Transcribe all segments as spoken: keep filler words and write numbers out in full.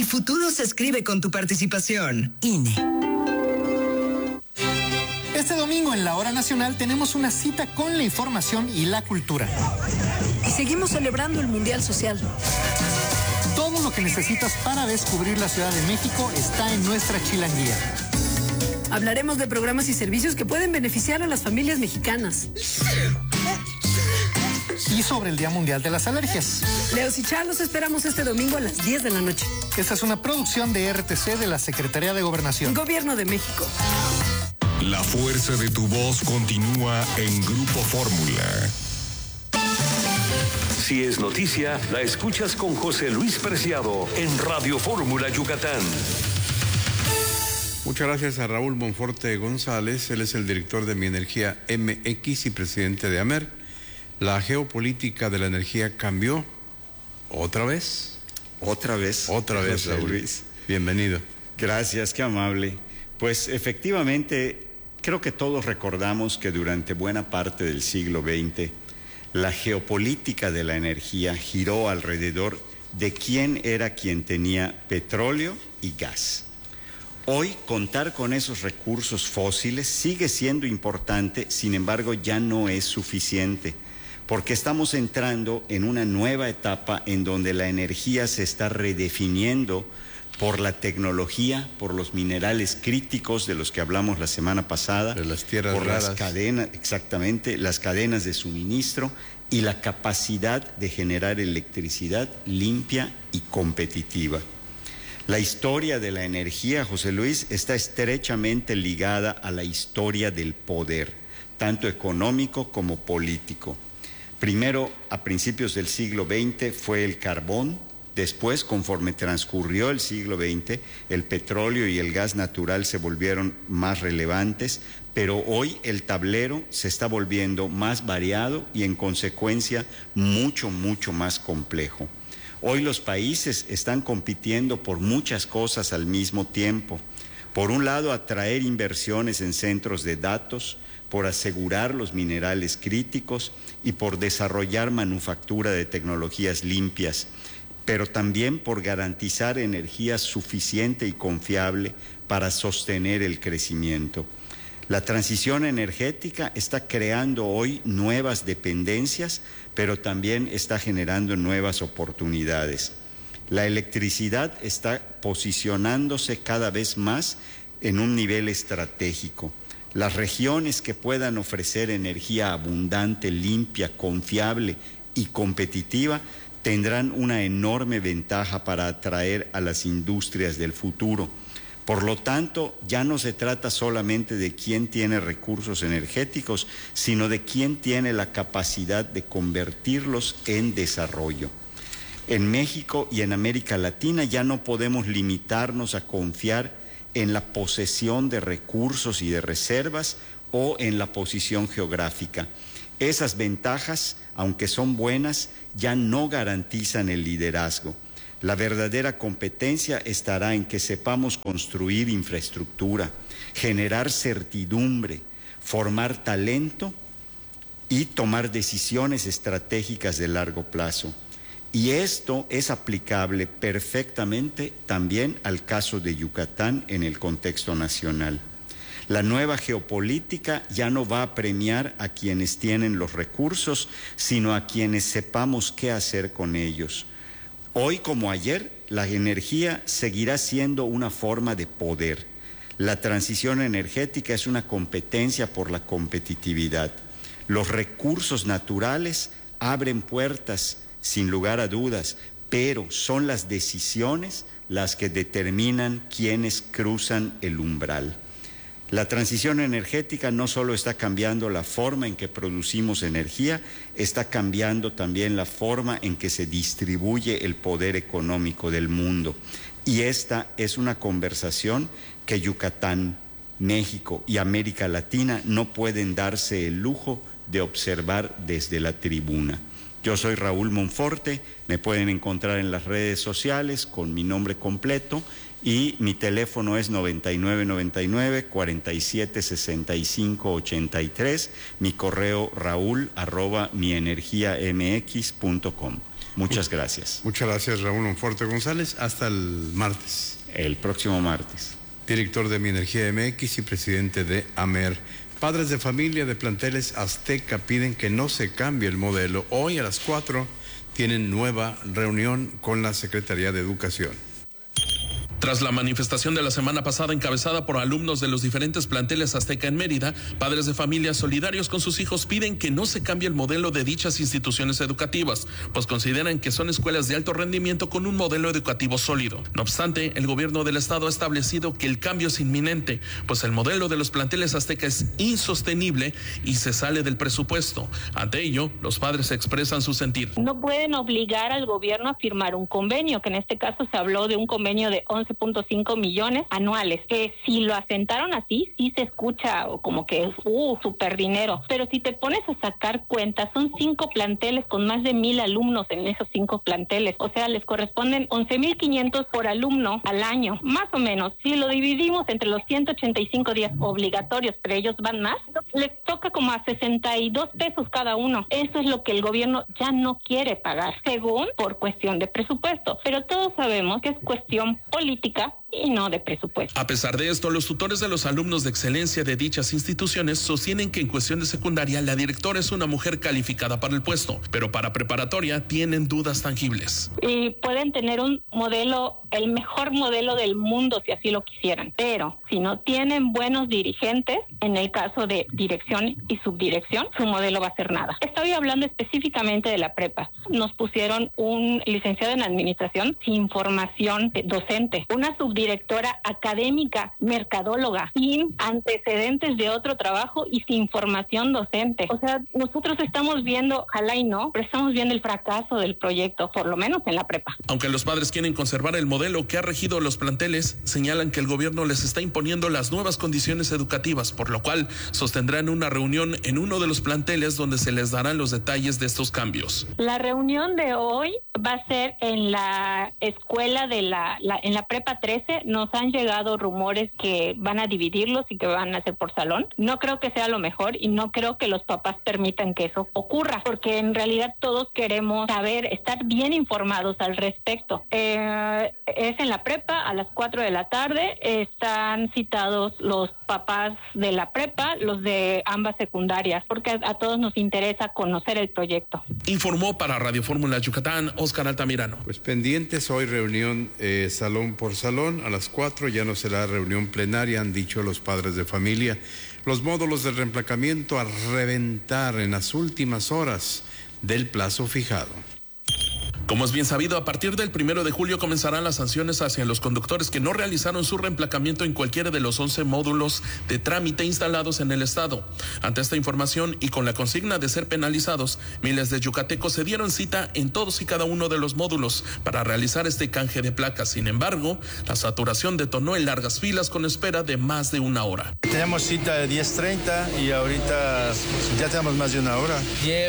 futuro se escribe con tu participación. I N E. Este domingo en la Hora Nacional tenemos una cita con la información y la cultura. Y seguimos celebrando el Mundial Social. Todo lo que necesitas para descubrir la Ciudad de México está en nuestra chilanguía. Hablaremos de programas y servicios que pueden beneficiar a las familias mexicanas. Y sobre el Día Mundial de las Alergias. Leos y Chá, los esperamos este domingo a las diez de la noche. Esta es una producción de R T C de la Secretaría de Gobernación. Gobierno de México. La fuerza de tu voz continúa en Grupo Fórmula. Si es noticia, la escuchas con José Luis Preciado en Radio Fórmula Yucatán. Muchas gracias a Raúl Monforte González. Él es el director de Mi Energía M X y presidente de AMER. La geopolítica de la energía cambió. ¿Otra vez? Otra vez. Otra vez, José Raúl. Luis. Bienvenido. Gracias, qué amable. Pues efectivamente, creo que todos recordamos que durante buena parte del siglo veinte, la geopolítica de la energía giró alrededor de quién era quien tenía petróleo y gas. Hoy, contar con esos recursos fósiles sigue siendo importante, sin embargo, ya no es suficiente, porque estamos entrando en una nueva etapa en donde la energía se está redefiniendo por la tecnología, por los minerales críticos de los que hablamos la semana pasada, de las tierras por raras. las cadenas, exactamente, las cadenas de suministro y la capacidad de generar electricidad limpia y competitiva. La historia de la energía, José Luis, está estrechamente ligada a la historia del poder, tanto económico como político. Primero, a principios del siglo veinte, fue el carbón. Después, conforme transcurrió el siglo veinte, el petróleo y el gas natural se volvieron más relevantes, pero hoy el tablero se está volviendo más variado y, en consecuencia, mucho, mucho más complejo. Hoy los países están compitiendo por muchas cosas al mismo tiempo. Por un lado, atraer inversiones en centros de datos, por asegurar los minerales críticos y por desarrollar manufactura de tecnologías limpias, pero también por garantizar energía suficiente y confiable para sostener el crecimiento. La transición energética está creando hoy nuevas dependencias, pero también está generando nuevas oportunidades. La electricidad está posicionándose cada vez más en un nivel estratégico. Las regiones que puedan ofrecer energía abundante, limpia, confiable y competitiva tendrán una enorme ventaja para atraer a las industrias del futuro. Por lo tanto, ya no se trata solamente de quién tiene recursos energéticos, sino de quién tiene la capacidad de convertirlos en desarrollo. En México y en América Latina ya no podemos limitarnos a confiar en la posesión de recursos y de reservas o en la posición geográfica. Esas ventajas, aunque son buenas, ya no garantizan el liderazgo. La verdadera competencia estará en que sepamos construir infraestructura, generar certidumbre, formar talento y tomar decisiones estratégicas de largo plazo. Y esto es aplicable perfectamente también al caso de Yucatán en el contexto nacional. La nueva geopolítica ya no va a premiar a quienes tienen los recursos, sino a quienes sepamos qué hacer con ellos. Hoy como ayer, la energía seguirá siendo una forma de poder. La transición energética es una competencia por la competitividad. Los recursos naturales abren puertas, sin lugar a dudas, pero son las decisiones las que determinan quiénes cruzan el umbral. La transición energética no solo está cambiando la forma en que producimos energía, está cambiando también la forma en que se distribuye el poder económico del mundo. Y esta es una conversación que Yucatán, México y América Latina no pueden darse el lujo de observar desde la tribuna. Yo soy Raúl Monforte, me pueden encontrar en las redes sociales con mi nombre completo y mi teléfono es noventa y nueve noventa y nueve, cuarenta y siete, sesenta y cinco, ochenta y tres, mi correo raúl arroba mienergiamx punto com. Muchas gracias. Muchas gracias, Raúl Monforte González. Hasta el martes. El próximo martes. Director de Mi Energía M X y presidente de AMER. Padres de familia de planteles Azteca piden que no se cambie el modelo. Hoy a las cuatro tienen nueva reunión con la Secretaría de Educación. Tras la manifestación de la semana pasada encabezada por alumnos de los diferentes planteles Azteca en Mérida, padres de familias solidarios con sus hijos piden que no se cambie el modelo de dichas instituciones educativas, pues consideran que son escuelas de alto rendimiento con un modelo educativo sólido. No obstante, el gobierno del estado ha establecido que el cambio es inminente, pues el modelo de los planteles Azteca es insostenible y se sale del presupuesto. Ante ello, los padres expresan su sentir. No pueden obligar al gobierno a firmar un convenio, que en este caso se habló de un convenio de once punto cinco millones anuales, que si lo asentaron así, sí se escucha como que es, uh, súper dinero, pero si te pones a sacar cuentas, son cinco planteles con más de mil alumnos en esos cinco planteles, o sea, les corresponden once mil quinientos por alumno al año, más o menos. Si lo dividimos entre los ciento ochenta y cinco días obligatorios, pero ellos van más, les toca como a sesenta y dos pesos cada uno. Eso es lo que el gobierno ya no quiere pagar, según por cuestión de presupuesto, pero todos sabemos que es cuestión política y no de presupuesto. A pesar de esto, los tutores de los alumnos de excelencia de dichas instituciones sostienen que en cuestión de secundaria la directora es una mujer calificada para el puesto, pero para preparatoria tienen dudas tangibles. Y pueden tener un modelo, el mejor modelo del mundo si así lo quisieran, pero si no tienen buenos dirigentes, en el caso de dirección y subdirección, su modelo va a ser nada. Estoy hablando específicamente de la prepa. Nos pusieron un licenciado en administración sin formación docente, una subdirectora académica, mercadóloga, sin antecedentes de otro trabajo y sin formación docente. O sea, nosotros estamos viendo, ojalá y no, pero estamos viendo el fracaso del proyecto, por lo menos en la prepa. Aunque los padres quieren conservar el modelo que ha regido los planteles, señalan que el gobierno les está imponiendo las nuevas condiciones educativas, por lo cual sostendrán una reunión en uno de los planteles donde se les darán los detalles de estos cambios. La reunión de hoy va a ser en la escuela de la, la en la prepa trece. Nos han llegado rumores que van a dividirlos y que van a hacer por salón. No creo que sea lo mejor y no creo que los papás permitan que eso ocurra, porque en realidad todos queremos saber, estar bien informados al respecto. Eh, es en la prepa a las cuatro de la tarde. Están citados los papás de la prepa, los de ambas secundarias, porque a, a todos nos interesa conocer el proyecto. Informó para Radio Fórmula Yucatán, Oscar Altamirano. Pues pendientes hoy reunión eh, salón por salón. A las cuatro ya no será reunión plenaria, han dicho los padres de familia. Los módulos de reemplacamiento a reventar en las últimas horas del plazo fijado. Como es bien sabido, a partir del primero de julio comenzarán las sanciones hacia los conductores que no realizaron su reemplacamiento en cualquiera de los once módulos de trámite instalados en el estado. Ante esta información y con la consigna de ser penalizados, miles de yucatecos se dieron cita en todos y cada uno de los módulos para realizar este canje de placas. Sin embargo, la saturación detonó en largas filas con espera de más de una hora. Tenemos cita de diez treinta y ahorita ya tenemos más de una hora.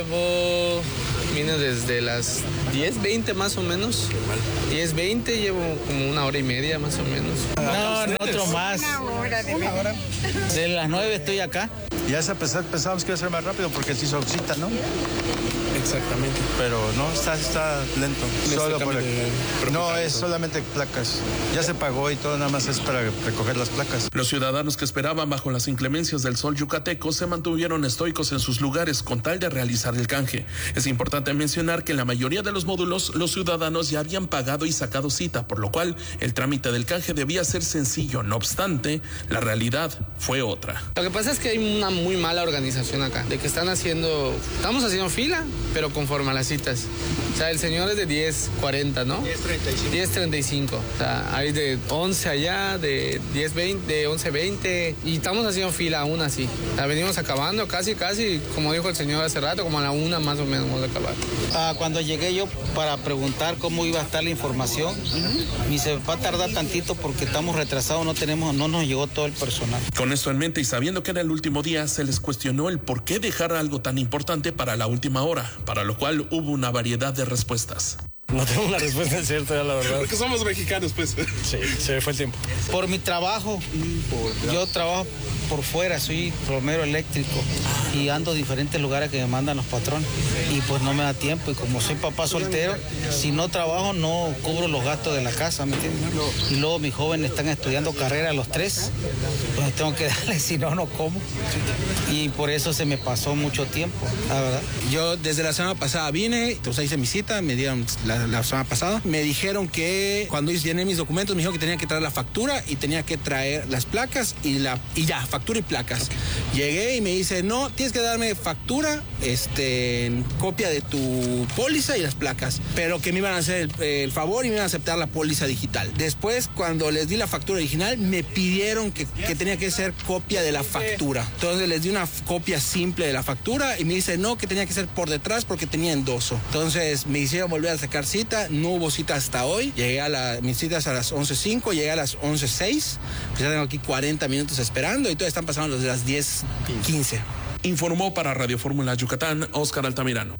Llevo, vine desde las diez veinte más o menos. diez veinte, llevo como una hora y media más o menos. No, no otro más. Una hora de una hora. De las nueve estoy acá. Ya se pesar, pensábamos que iba a ser más rápido porque se hizo cita, ¿no? Exactamente. Pero no, está, está lento. Solo por no, es solamente placas. Ya se pagó y todo, nada más es para recoger las placas. Los ciudadanos que esperaban bajo las inclemencias del sol yucateco se mantuvieron estoicos en sus lugares con tal de realizar el canje. Es importante mencionar que en la mayoría de los módulos los ciudadanos ya habían pagado y sacado cita, por lo cual el trámite del canje debía ser sencillo. No obstante, la realidad fue otra. Lo que pasa es que hay una muy mala organización acá, de que están haciendo, estamos haciendo fila, pero conforme a las citas. O sea, el señor es de diez cuarenta, ¿no? diez treinta y cinco. diez treinta y cinco. O sea, hay de once allá, de diez veinte, de once veinte, y estamos haciendo fila aún así. La venimos acabando casi, casi, como dijo el señor hace rato, como a la una más o menos vamos a acabar. Ah, cuando llegué yo para preguntar cómo iba a estar la información, uh-huh. y se va a tardar tantito porque estamos retrasados, no tenemos, no nos llegó todo el personal. Con esto en mente y sabiendo que era el último día, se les cuestionó el por qué dejar algo tan importante para la última hora, para lo cual hubo una variedad de respuestas. No tengo una respuesta cierta, la verdad. Porque somos mexicanos, pues. Sí, se me fue el tiempo. Por mi trabajo, por... yo trabajo por fuera, soy plomero eléctrico y ando a diferentes lugares que me mandan los patrones y pues no me da tiempo y como soy papá soltero, si no trabajo no cubro los gastos de la casa, ¿me entiendes? Y luego mis jóvenes están estudiando carrera los tres, pues tengo que darles, si no, no como. Y por eso se me pasó mucho tiempo, la verdad. Yo desde la semana pasada vine, entonces hice mi cita, me dieron la, la semana pasada, me dijeron que cuando llené mis documentos me dijeron que tenía que traer la factura y tenía que traer las placas y la y ya, factura y placas. Llegué y me dice, no, tienes que darme factura, este, copia de tu póliza y las placas, pero que me iban a hacer el, el favor y me iban a aceptar la póliza digital. Después, cuando les di la factura original, me pidieron que, que tenía que ser copia de la factura. Entonces les di una copia simple de la factura y me dice, no, que tenía que ser por detrás porque tenía endoso. Entonces me hicieron volver a sacar cita, no hubo cita hasta hoy. Llegué a la, mis citas a las once cinco, llegué a las once seis, pues ya tengo aquí cuarenta minutos esperando y todavía están pasando los de las diez quince. Informó para Radio Fórmula Yucatán, Oscar Altamirano.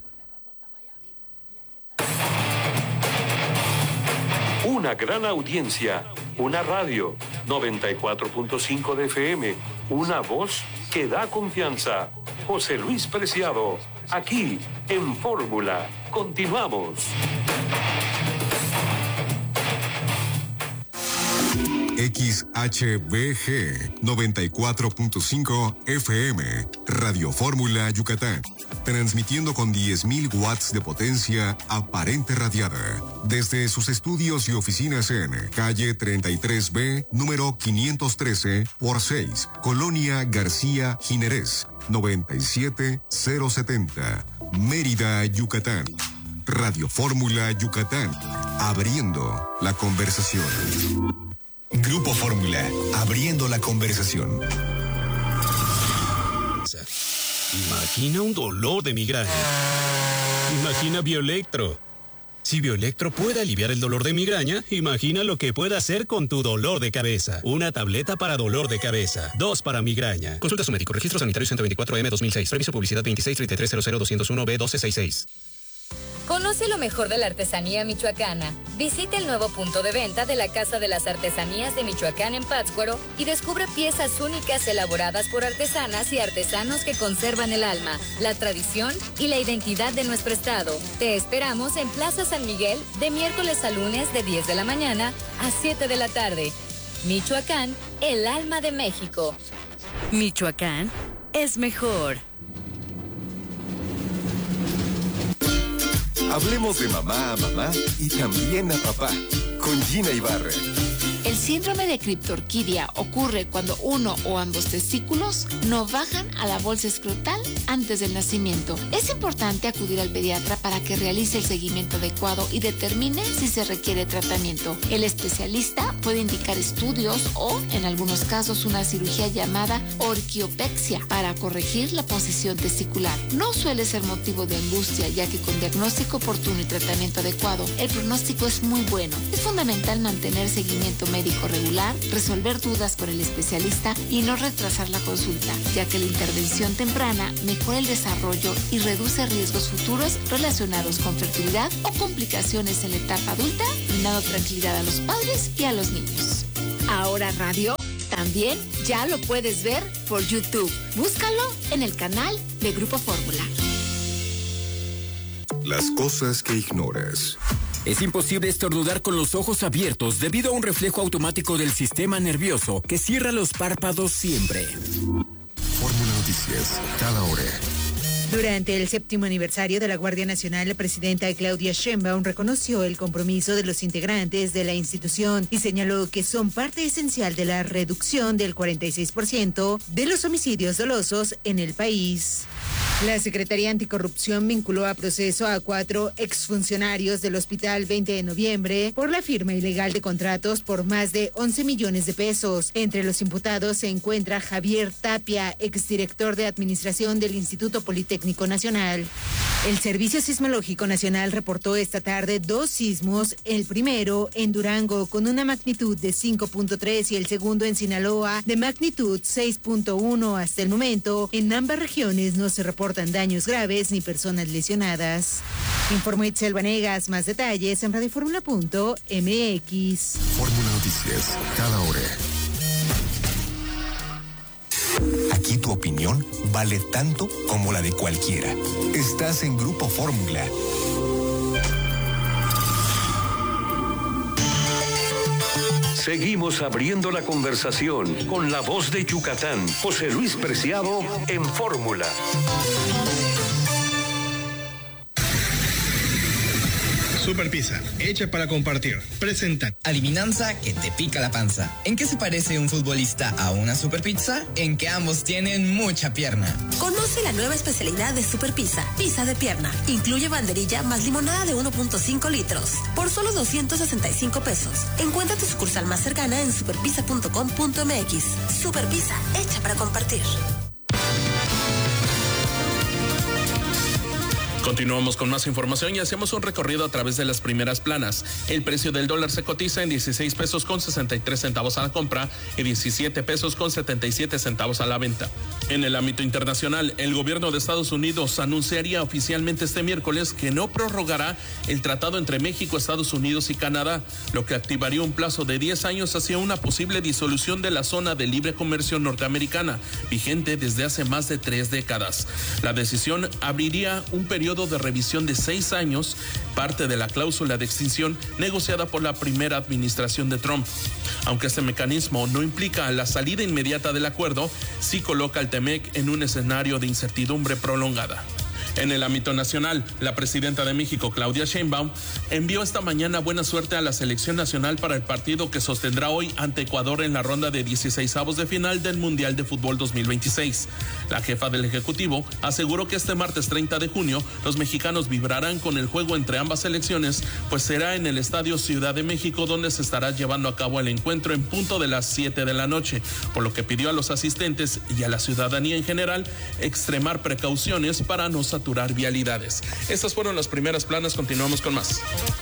Una gran audiencia, una radio, noventa y cuatro punto cinco de F M, una voz que da confianza. José Luis Preciado, aquí en Fórmula. Continuamos. X H B G noventa y cuatro punto cinco F M, Radio Fórmula Yucatán, transmitiendo con diez mil watts de potencia aparente radiada, desde sus estudios y oficinas en calle treinta y tres B, número quinientos trece por seis, Colonia García Jiménez, noventa y siete mil setenta, Mérida, Yucatán. Radio Fórmula Yucatán, abriendo la conversación. Grupo Fórmula, abriendo la conversación. Imagina un dolor de migraña. Imagina Bioelectro. Si Bioelectro puede aliviar el dolor de migraña, imagina lo que puede hacer con tu dolor de cabeza. Una tableta para dolor de cabeza, dos para migraña. Consulta a su médico. Registro Sanitario ciento veinticuatro M dos mil seis. Previso publicidad veintiséis treinta y tres cero cero doscientos uno B doce sesenta y seis. Conoce lo mejor de la artesanía michoacana. Visita el nuevo punto de venta de la Casa de las Artesanías de Michoacán en Pátzcuaro y descubre piezas únicas elaboradas por artesanas y artesanos que conservan el alma, la tradición y la identidad de nuestro estado. Te esperamos en Plaza San Miguel de miércoles a lunes de diez de la mañana a siete de la tarde. Michoacán, el alma de México. Michoacán es mejor. Hablemos de mamá a mamá y también a papá, con Gina Ibarra. El síndrome de criptorquidia ocurre cuando uno o ambos testículos no bajan a la bolsa escrotal antes del nacimiento. Es importante acudir al pediatra para que realice el seguimiento adecuado y determine si se requiere tratamiento. El especialista puede indicar estudios o, en algunos casos, una cirugía llamada orquiopexia para corregir la posición testicular. No suele ser motivo de angustia, ya que con diagnóstico oportuno y tratamiento adecuado, el pronóstico es muy bueno. Es fundamental mantener seguimiento médico médico regular, resolver dudas con el especialista y no retrasar la consulta, ya que la intervención temprana mejora el desarrollo y reduce riesgos futuros relacionados con fertilidad o complicaciones en la etapa adulta, brindando tranquilidad a los padres y a los niños. Ahora Radio también ya lo puedes ver por YouTube. Búscalo en el canal de Grupo Fórmula. Las cosas que ignoras. Es imposible estornudar con los ojos abiertos debido a un reflejo automático del sistema nervioso que cierra los párpados siempre. Fórmula Noticias, cada hora. Durante el séptimo aniversario de la Guardia Nacional, la presidenta Claudia Sheinbaum reconoció el compromiso de los integrantes de la institución y señaló que son parte esencial de la reducción del cuarenta y seis por ciento de los homicidios dolosos en el país. La Secretaría Anticorrupción vinculó a proceso a cuatro exfuncionarios del Hospital veinte de noviembre por la firma ilegal de contratos por más de once millones de pesos. Entre los imputados se encuentra Javier Tapia, exdirector de Administración del Instituto Politécnico Nacional. El Servicio Sismológico Nacional reportó esta tarde dos sismos, el primero en Durango con una magnitud de cinco punto tres y el segundo en Sinaloa de magnitud seis punto uno. Hasta el momento, en ambas regiones no se reporta reportan daños graves ni personas lesionadas. Informó Itzel Vanegas. Más detalles en radioformula punto m x. Fórmula Noticias, cada hora. Aquí tu opinión vale tanto como la de cualquiera. Estás en Grupo Fórmula. Seguimos abriendo la conversación con la voz de Yucatán, José Luis Preciado, en Fórmula. Super Pizza, hecha para compartir. Presenta. Adivinanza que te pica la panza. ¿En qué se parece un futbolista a una Super Pizza? En que ambos tienen mucha pierna. Conoce la nueva especialidad de Super Pizza, pizza de pierna. Incluye banderilla más limonada de uno punto cinco litros. Por solo doscientos sesenta y cinco pesos. Encuentra tu sucursal más cercana en superpizza punto com punto m x. Super Pizza, hecha para compartir. Continuamos con más información y hacemos un recorrido a través de las primeras planas. El precio del dólar se cotiza en dieciséis pesos con sesenta y tres centavos a la compra y diecisiete pesos con setenta y siete centavos a la venta. En el ámbito internacional, el gobierno de Estados Unidos anunciaría oficialmente este miércoles que no prorrogará el tratado entre México, Estados Unidos y Canadá, lo que activaría un plazo de diez años hacia una posible disolución de la zona de libre comercio norteamericana, vigente desde hace más de tres décadas. La decisión abriría un periodo de revisión de seis años, parte de la cláusula de extinción negociada por la primera administración de Trump. Aunque este mecanismo no implica la salida inmediata del acuerdo, sí coloca al TEMEC en un escenario de incertidumbre prolongada. En el ámbito nacional, la presidenta de México, Claudia Sheinbaum, envió esta mañana buena suerte a la selección nacional para el partido que sostendrá hoy ante Ecuador en la ronda de dieciseisavos de final del Mundial de Fútbol dos mil veintiséis. La jefa del Ejecutivo aseguró que este martes treinta de junio los mexicanos vibrarán con el juego entre ambas selecciones, pues será en el Estadio Ciudad de México donde se estará llevando a cabo el encuentro en punto de las siete de la noche, por lo que pidió a los asistentes y a la ciudadanía en general extremar precauciones para no saturar vialidades. Estas fueron las primeras planas, continuamos con más.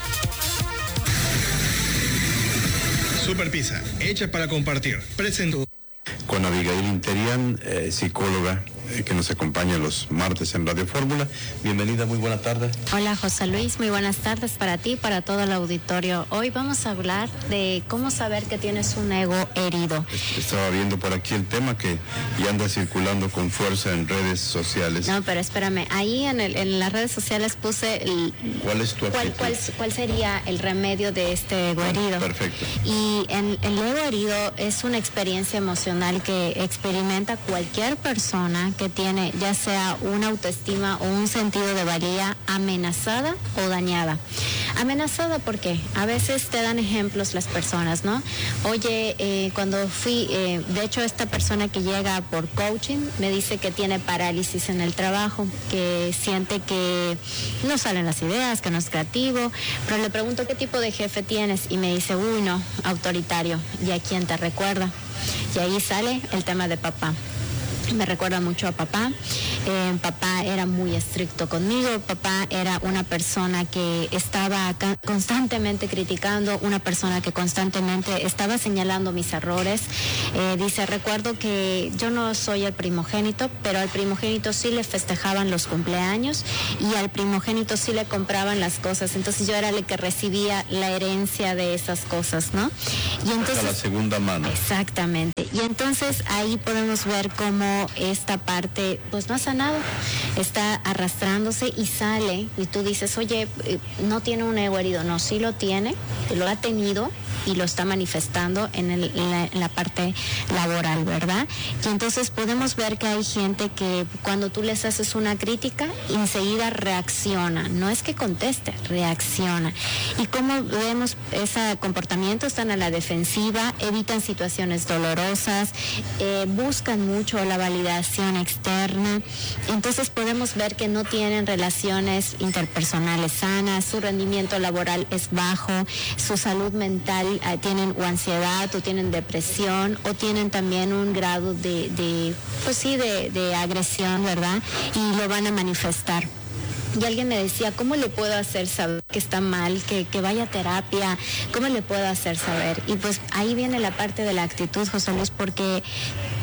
Super Pizza, hecha para compartir. Presento. Con Abigail Interian, eh, psicóloga, eh, que nos acompaña los martes en Radio Fórmula. Bienvenida, muy buena tarde. Hola José Luis, muy buenas tardes para ti y para todo el auditorio. Hoy vamos a hablar de cómo saber que tienes un ego herido. Estaba viendo por aquí el tema que ya anda circulando con fuerza en redes sociales. No, pero espérame, ahí en, el, en las redes sociales puse el, ¿Cuál es tu cuál, cuál, cuál sería el remedio de este ego herido. Perfecto. Y en, el ego herido es una experiencia emocional que experimenta cualquier persona que tiene ya sea una autoestima o un sentido de valía amenazada o dañada. Amenazada porque a veces te dan ejemplos las personas, ¿no? Oye, eh, cuando fui, eh, de hecho esta persona que llega por coaching me dice que tiene parálisis en el trabajo, que siente que no salen las ideas, que no es creativo, pero le pregunto qué tipo de jefe tienes y me dice, uy no, autoritario, ¿y a quién te recuerda? Y ahí sale el tema de papá. Me recuerda mucho a papá. Eh, papá era muy estricto conmigo. Papá era una persona que estaba constantemente criticando, una persona que constantemente estaba señalando mis errores. Eh, dice, recuerdo que yo no soy el primogénito, pero al primogénito sí le festejaban los cumpleaños y al primogénito sí le compraban las cosas. Entonces yo era el que recibía la herencia de esas cosas, ¿no? Y entonces, hasta la segunda mano. Exactamente. Y entonces ahí podemos ver cómo esta parte pues no ha sanado, está arrastrándose y sale y tú dices, oye, no tiene un ego herido, no, sí lo tiene, lo ha tenido y lo está manifestando en, el, en, la, en la parte laboral, ¿verdad? Y entonces podemos ver que hay gente que cuando tú les haces una crítica, enseguida reacciona, no es que conteste, reacciona. Y como vemos ese comportamiento, están a la defensiva, evitan situaciones dolorosas, eh, buscan mucho la validación externa, entonces podemos ver que no tienen relaciones interpersonales sanas, su rendimiento laboral es bajo, su salud mental eh, tienen o ansiedad o tienen depresión o tienen también un grado de, de pues sí, de, de agresión, ¿verdad? Y lo van a manifestar. Y alguien me decía, ¿cómo le puedo hacer saber que está mal, que, que vaya a terapia? ¿Cómo le puedo hacer saber? Y pues ahí viene la parte de la actitud, José Luis, porque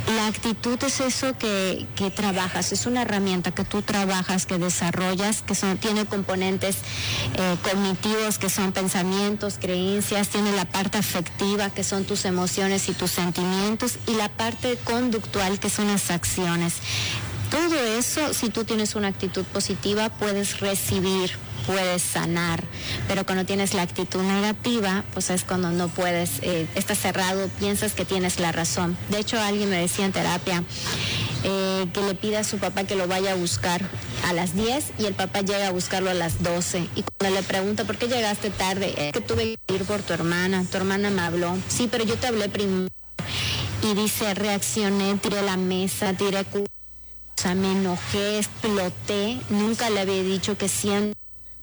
La actitud es eso que, que trabajas, es una herramienta que tú trabajas, que desarrollas, que son, tiene componentes eh, cognitivos, que son pensamientos, creencias, tiene la parte afectiva, que son tus emociones y tus sentimientos, y la parte conductual, que son las acciones. Todo eso, si tú tienes una actitud positiva, puedes recibir, puedes sanar, pero cuando tienes la actitud negativa, pues es cuando no puedes, eh, estás cerrado, piensas que tienes la razón. De hecho, alguien me decía en terapia eh, que le pida a su papá que lo vaya a buscar a las diez y el papá llega a buscarlo a las doce. Y cuando le pregunta, ¿por qué llegaste tarde? Es que tuve que ir por tu hermana, tu hermana me habló. Sí, pero yo te hablé primero. Y dice, reaccioné, tiré la mesa, tiré cu... O sea, me enojé, exploté, nunca le había dicho que siempre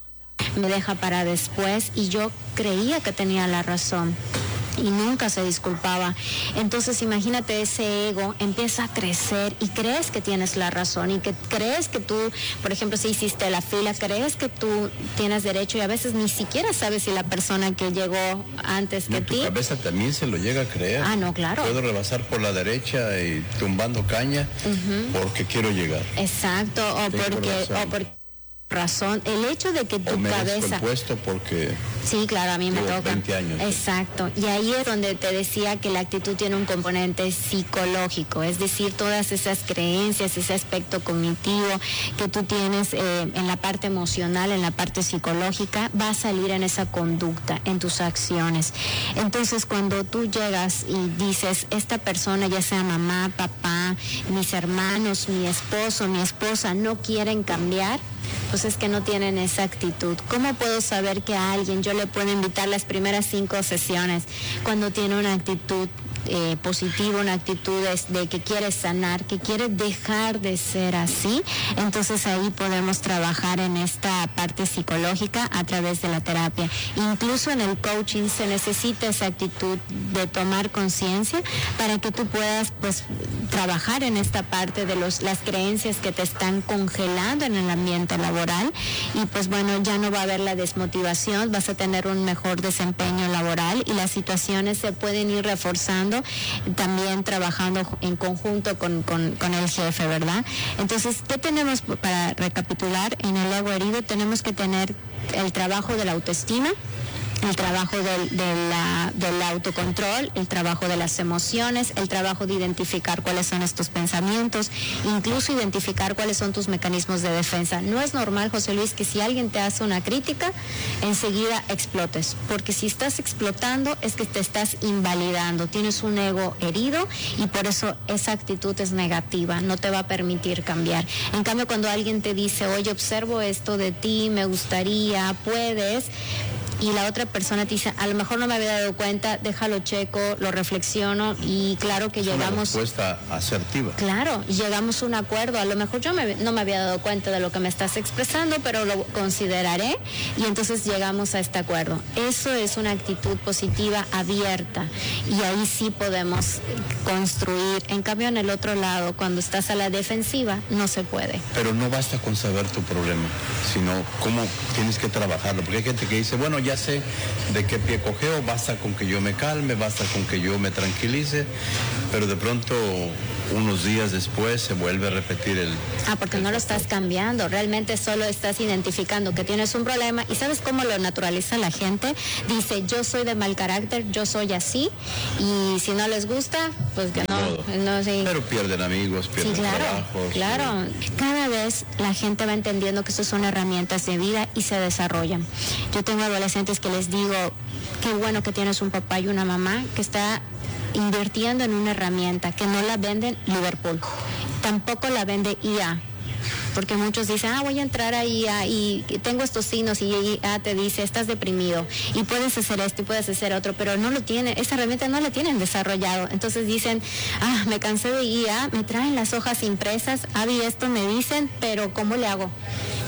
me deja para después, y yo creía que tenía la razón y nunca se disculpaba. Entonces imagínate, ese ego empieza a crecer y crees que tienes la razón y que crees que tú, por ejemplo, si hiciste la fila, crees que tú tienes derecho, y a veces ni siquiera sabes si la persona que llegó antes que no, tu ti... Tu cabeza también se lo llega a creer. Ah, no, claro. Puedo rebasar por la derecha y tumbando caña uh-huh. porque quiero llegar. Exacto, o Tengo porque... Razón. O porque razón, el hecho de que tu o cabeza... el puesto porque... Sí, claro, a mí me toca. veinte años. Exacto, y ahí es donde te decía que la actitud tiene un componente psicológico, es decir, todas esas creencias, ese aspecto cognitivo que tú tienes eh, en la parte emocional, en la parte psicológica, va a salir en esa conducta, en tus acciones. Entonces, cuando tú llegas y dices, esta persona, ya sea mamá, papá, mis hermanos, mi esposo, mi esposa, no quieren cambiar, pues es que no tienen esa actitud. ¿Cómo puedo saber que a alguien yo le puedo invitar las primeras cinco sesiones cuando tiene una actitud eh, positiva, una actitud de que quiere sanar, que quiere dejar de ser así? Entonces ahí podemos trabajar en esta parte psicológica a través de la terapia. Incluso en el coaching se necesita esa actitud de tomar conciencia para que tú puedas pues trabajar en esta parte de los, las creencias que te están congelando en el ambiente laboral, y pues bueno, ya no va a haber la desmotivación, vas a tener un mejor desempeño laboral y las situaciones se pueden ir reforzando, también trabajando en conjunto con, con, con el jefe, ¿verdad? Entonces, ¿qué tenemos para recapitular? En el ego herido tenemos que tener el trabajo de la autoestima, el trabajo del, de la, del autocontrol, el trabajo de las emociones, el trabajo de identificar cuáles son estos pensamientos, incluso identificar cuáles son tus mecanismos de defensa. No es normal, José Luis, que si alguien te hace una crítica, enseguida explotes, porque si estás explotando es que te estás invalidando, tienes un ego herido y por eso esa actitud es negativa, no te va a permitir cambiar. En cambio, cuando alguien te dice, oye, observo esto de ti, me gustaría, puedes... y la otra persona te dice, a lo mejor no me había dado cuenta, déjalo checo, lo reflexiono, y claro que es llegamos... una respuesta asertiva. Claro, llegamos a un acuerdo, a lo mejor yo me, no me había dado cuenta de lo que me estás expresando, pero lo consideraré, y entonces llegamos a este acuerdo. Eso es una actitud positiva abierta, y ahí sí podemos construir. En cambio, en el otro lado, cuando estás a la defensiva, no se puede. Pero no basta con saber tu problema, sino cómo tienes que trabajarlo, porque hay gente que dice, bueno, ya ya sé de qué pie cojeo, basta con que yo me calme, basta con que yo me tranquilice, pero de pronto unos días después se vuelve a repetir el... Ah, porque no lo estás cambiando, realmente solo estás identificando que tienes un problema. ¿Y sabes cómo lo naturaliza la gente? Dice, yo soy de mal carácter, yo soy así, y si no les gusta, pues que no, no sí. Pero pierden amigos, pierden sí, claro, trabajos. Claro, sí. Cada vez la gente va entendiendo que estas son herramientas de vida y se desarrollan. Yo tengo adolescentes que les digo, qué bueno que tienes un papá y una mamá que está invirtiendo en una herramienta que no la venden Liverpool, tampoco la vende I A, porque muchos dicen, ah, voy a entrar a I A y tengo estos signos, y I A te dice, estás deprimido y puedes hacer esto y puedes hacer otro, pero no lo tienen, esa herramienta no la tienen desarrollado. Entonces dicen, ah, me cansé de I A, me traen las hojas impresas, Avi, esto me dicen, pero ¿cómo le hago?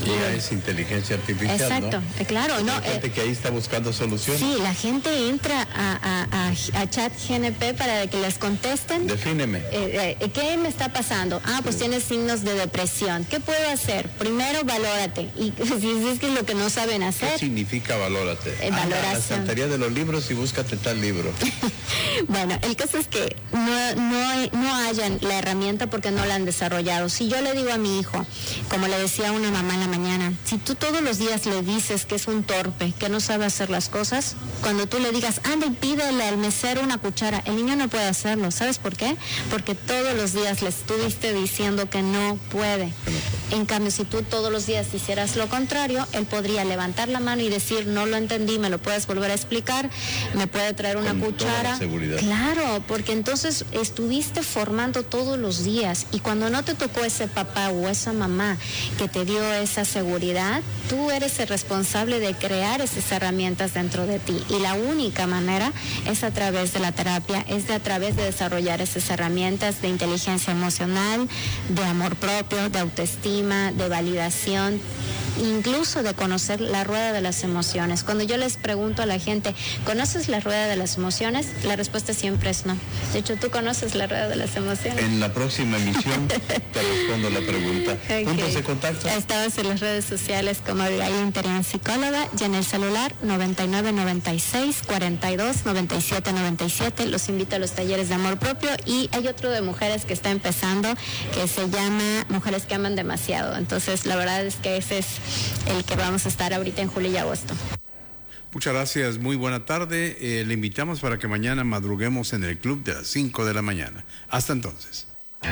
Y ya es inteligencia artificial, exacto, ¿no? eh, claro. Hay no, gente eh, que ahí está buscando soluciones. Sí, la gente entra a, a, a, a chat G N P para que les contesten. Defíneme. Eh, eh, ¿Qué me está pasando? Ah, pues sí. Tienes signos de depresión. ¿Qué puedo hacer? Primero, valórate. Y si es que es lo que no saben hacer. ¿Qué significa valórate? Eh, valoración. Anda a la estantería de los libros y búscate tal libro. Bueno, el caso es que no, no, no hayan la herramienta porque no la han desarrollado. Si yo le digo a mi hijo, como le decía a una mamá en la mañana, si tú todos los días le dices que es un torpe, que no sabe hacer las cosas, cuando tú le digas, anda y pídele al mesero una cuchara, el niño no puede hacerlo. ¿Sabes por qué? Porque todos los días le estuviste diciendo que no puede. En cambio, si tú todos los días hicieras lo contrario, él podría levantar la mano y decir, no lo entendí, me lo puedes volver a explicar, me puede traer una Con cuchara. toda la seguridad. Claro, porque entonces estuviste formando todos los días y cuando no te tocó ese papá o esa mamá que te dio esa seguridad, tú eres el responsable de crear esas herramientas dentro de ti y la única manera es a través de la terapia, es de a través de desarrollar esas herramientas de inteligencia emocional, de amor propio, de autoestima, de validación, incluso de conocer la rueda de las emociones. Cuando yo les pregunto a la gente, ¿conoces la rueda de las emociones? La respuesta siempre es no. De hecho, ¿tú conoces la rueda de las emociones? En la próxima emisión te respondo la pregunta. Okay. ¿Puntos de contacto? Estamos en las redes sociales como Abigail Interian Psicóloga y en el celular noventa y nueve noventa y seis cuarenta y dos noventa y siete noventa y siete. Los invito a los talleres de amor propio y hay otro de mujeres que está empezando que se llama Mujeres que aman demasiado. Entonces, la verdad es que ese es el que vamos a estar ahorita en julio y agosto. Muchas gracias, muy buena tarde. Eh, le invitamos para que mañana madruguemos en el club de las cinco de la mañana. Hasta entonces.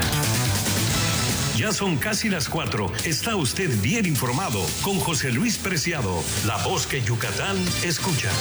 Ya son casi las cuatro. Está usted bien informado con José Luis Preciado, la voz que Yucatán escucha.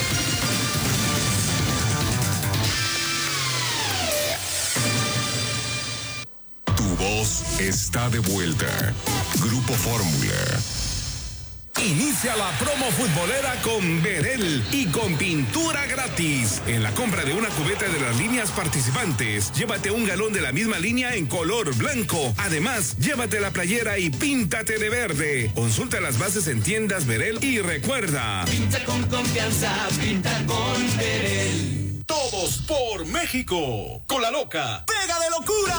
Tu voz está de vuelta. Grupo Fórmula. Inicia la promo futbolera con Verel y con pintura gratis. En la compra de una cubeta de las líneas participantes, llévate un galón de la misma línea en color blanco. Además, llévate la playera y píntate de verde. Consulta las bases en tiendas Verel y recuerda: pinta con confianza, pinta con Verel. Todos por México. Con la loca. ¡Pega de locura!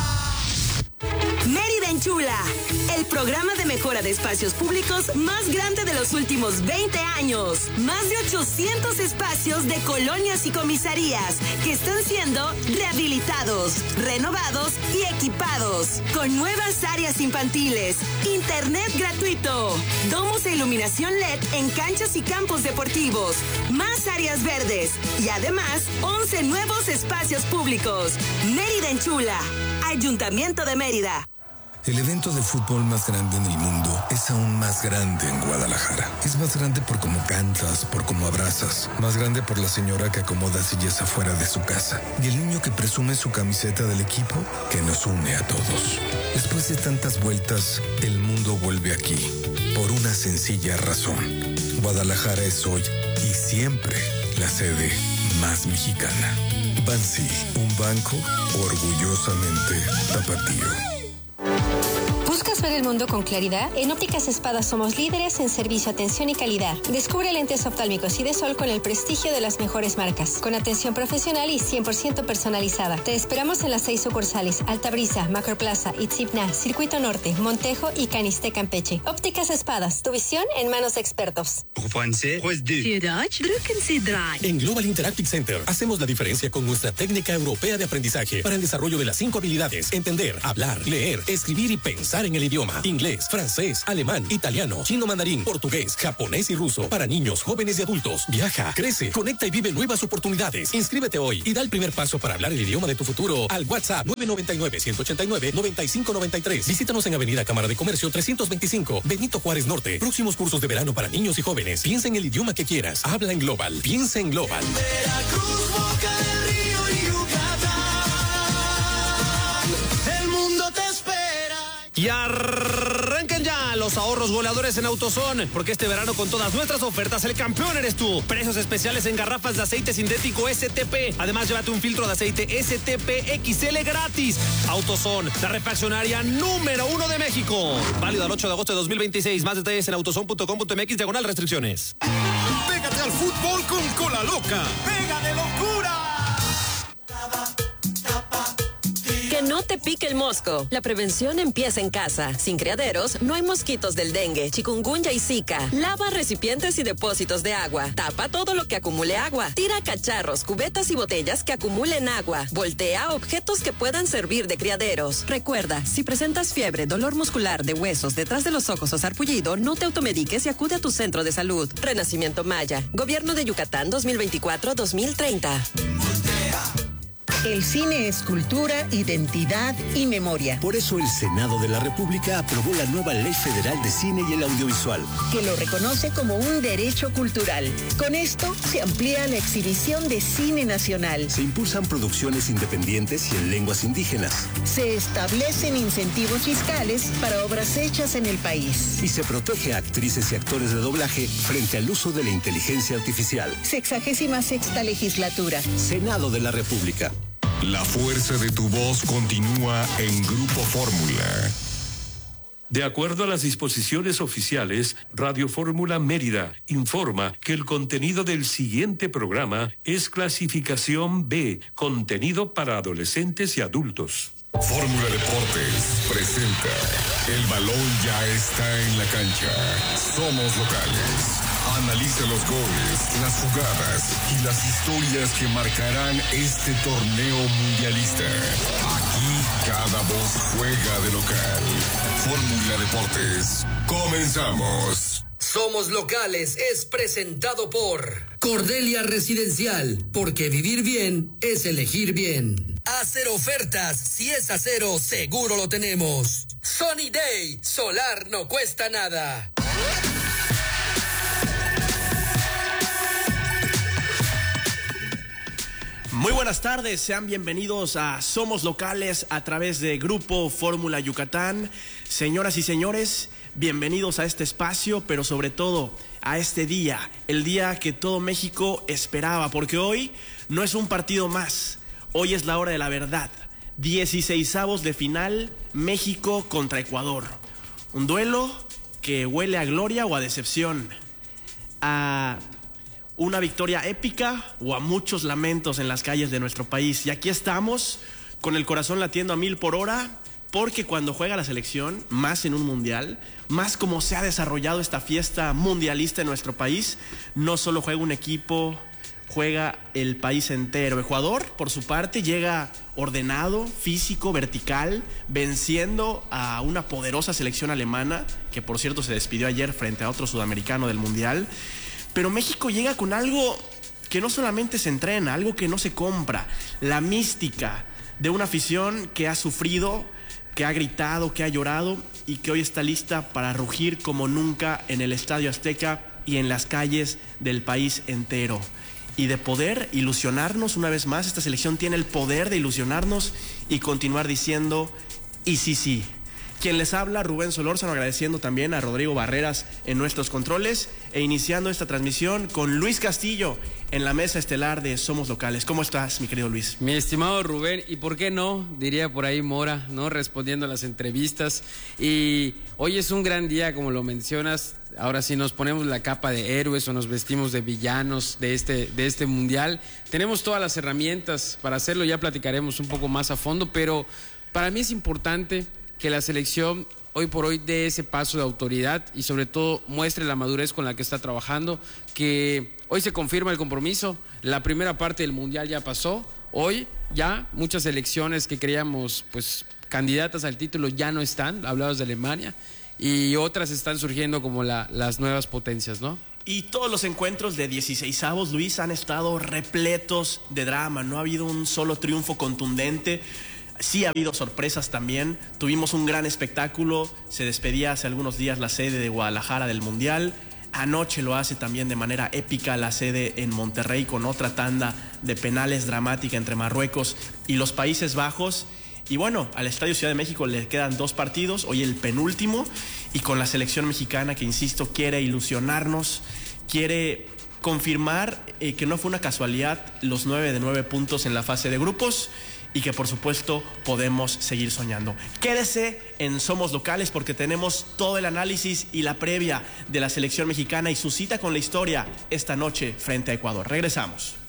Mérida Enchula, el programa de mejora de espacios públicos más grande de los últimos veinte años. Más de ochocientos espacios de colonias y comisarías que están siendo rehabilitados, renovados y equipados. Con nuevas áreas infantiles, internet gratuito, domos e iluminación L E D en canchas y campos deportivos, más áreas verdes y además once nuevos espacios públicos. Mérida Enchula, Ayuntamiento de Mérida. El evento de fútbol más grande en el mundo es aún más grande en Guadalajara. Es más grande por cómo cantas, por cómo abrazas. Más grande por la señora que acomoda sillas afuera de su casa. Y el niño que presume su camiseta del equipo que nos une a todos. Después de tantas vueltas, el mundo vuelve aquí. Por una sencilla razón. Guadalajara es hoy y siempre la sede más mexicana. Bansi, un banco orgullosamente tapatío. ¿Buscas ver el mundo con claridad? En Ópticas Espadas somos líderes en servicio, atención y calidad. Descubre lentes oftálmicos y de sol con el prestigio de las mejores marcas, con atención profesional y cien por ciento personalizada. Te esperamos en las seis sucursales: Altabrisa, Macroplaza, Itzipna, Circuito Norte, Montejo y Caniste, Campeche. Ópticas Espadas, tu visión en manos de expertos. En Global Interactive Center hacemos la diferencia con nuestra técnica europea de aprendizaje para el desarrollo de las cinco habilidades: entender, hablar, leer, escribir y pensar en el idioma. Inglés, francés, alemán, italiano, chino mandarín, portugués, japonés y ruso. Para niños, jóvenes y adultos. Viaja, crece, conecta y vive nuevas oportunidades. Inscríbete hoy y da el primer paso para hablar el idioma de tu futuro al WhatsApp nueve nueve nueve, uno ocho nueve, nueve cinco nueve tres. Visítanos en Avenida Cámara de Comercio trescientos veinticinco, Benito Juárez Norte. Próximos cursos de verano para niños y jóvenes. Piensa en el idioma que quieras. Habla en Global. Piensa en Global. Veracruz, Boca del Río y Yucatán. El mundo te espera. Y arranquen ya los los ahorros goleadores en AutoZone, porque este verano con todas nuestras ofertas el campeón eres tú. Precios especiales en garrafas de aceite sintético S T P. Además, llévate un filtro de aceite S T P X L gratis. AutoZone, la refaccionaria número uno de México. Válido al ocho de agosto de dos mil veintiséis. Más detalles en autozone punto com punto m x diagonal restricciones. Pégate al fútbol con Cola Loca. ¡Pega de locura! Que no te pique el mosco. La prevención empieza en casa. Sin criaderos, no hay mosquitos del dengue, chikungunya y zika. Lava recipientes y depósitos de agua. Tapa todo lo que acumule agua. Tira cacharros, cubetas y botellas que acumulen agua. Voltea objetos que puedan servir de criaderos. Recuerda, si presentas fiebre, dolor muscular de huesos, detrás de los ojos o sarpullido, no te automediques y acude a tu centro de salud. Renacimiento Maya. Gobierno de Yucatán dos mil veinticuatro a dos mil treinta. El cine es cultura, identidad y memoria. Por eso el Senado de la República aprobó la nueva Ley Federal de Cine y el Audiovisual, que lo reconoce como un derecho cultural. Con esto se amplía la exhibición de cine nacional. Se impulsan producciones independientes y en lenguas indígenas. Se establecen incentivos fiscales para obras hechas en el país. Y se protege a actrices y actores de doblaje frente al uso de la inteligencia artificial. Sexagésima sexta legislatura. Senado de la República. La fuerza de tu voz continúa en Grupo Fórmula. De acuerdo a las disposiciones oficiales, Radio Fórmula Mérida informa que el contenido del siguiente programa es clasificación B, contenido para adolescentes y adultos. Fórmula Deportes presenta El balón ya está en la cancha. Somos locales. Analiza los goles, las jugadas y las historias que marcarán este torneo mundialista. Aquí cada voz juega de local. Fórmula Deportes. Comenzamos. Somos Locales es presentado por Cordelia Residencial, porque vivir bien es elegir bien. Hacer ofertas, si es acero, seguro lo tenemos. Sunny Day, solar no cuesta nada. Muy buenas tardes, sean bienvenidos a Somos Locales a través de Grupo Fórmula Yucatán. Señoras y señores, bienvenidos a este espacio, pero sobre todo a este día, el día que todo México esperaba, porque hoy no es un partido más, hoy es la hora de la verdad. dieciseisavos de final, México contra Ecuador. Un duelo que huele a gloria o a decepción, a una victoria épica o a muchos lamentos en las calles de nuestro país. Y aquí estamos con el corazón latiendo a mil por hora, porque cuando juega la selección, más en un mundial, más como se ha desarrollado esta fiesta mundialista en nuestro país, no solo juega un equipo, juega el país entero. Ecuador, por su parte, llega ordenado, físico, vertical, venciendo a una poderosa selección alemana, que por cierto se despidió ayer frente a otro sudamericano del mundial. Pero México llega con algo que no solamente se entrena, algo que no se compra, la mística de una afición que ha sufrido, que ha gritado, que ha llorado y que hoy está lista para rugir como nunca en el Estadio Azteca y en las calles del país entero. Y de poder ilusionarnos una vez más, esta selección tiene el poder de ilusionarnos y continuar diciendo, y sí, sí. Quien les habla, Rubén Solórzano, agradeciendo también a Rodrigo Barreras en nuestros controles e iniciando esta transmisión con Luis Castillo en la mesa estelar de Somos Locales. ¿Cómo estás, mi querido Luis? Mi estimado Rubén, y por qué no, diría por ahí Mora, ¿no? Respondiendo a las entrevistas. Y hoy es un gran día, como lo mencionas. Ahora sí nos ponemos la capa de héroes o nos vestimos de villanos de este, de este mundial. Tenemos todas las herramientas para hacerlo, ya platicaremos un poco más a fondo, pero para mí es importante que la selección hoy por hoy dé ese paso de autoridad y sobre todo muestre la madurez con la que está trabajando, que hoy se confirma el compromiso, la primera parte del mundial ya pasó, hoy ya muchas selecciones que creíamos pues candidatas al título ya no están, hablabas de Alemania, y otras están surgiendo como la, las nuevas potencias, ¿no? Y todos los encuentros de dieciseisavos, Luis, han estado repletos de drama, no ha habido un solo triunfo contundente. Sí ha habido sorpresas también, tuvimos un gran espectáculo, se despedía hace algunos días la sede de Guadalajara del Mundial, anoche lo hace también de manera épica la sede en Monterrey con otra tanda de penales dramática entre Marruecos y los Países Bajos, Y bueno, al Estadio Ciudad de México le quedan dos partidos, hoy el penúltimo, y con la selección mexicana que, insisto, quiere ilusionarnos, quiere confirmar eh, que no fue una casualidad los nueve de nueve puntos en la fase de grupos y que por supuesto podemos seguir soñando. Quédese en Somos Locales porque tenemos todo el análisis y la previa de la selección mexicana y su cita con la historia esta noche frente a Ecuador. Regresamos.